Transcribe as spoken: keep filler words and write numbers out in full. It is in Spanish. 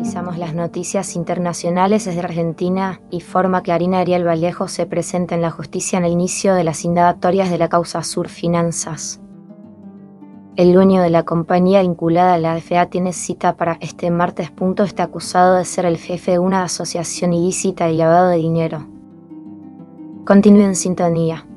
Revisamos las noticias internacionales desde Argentina y forma que Karina Ariel Vallejo se presente en la justicia en el inicio de las indagatorias de la causa Surfinanzas. El dueño de la compañía vinculada a la F A tiene cita para este martes. Está acusado de ser el jefe de una asociación ilícita y lavado de dinero. Continúe en sintonía.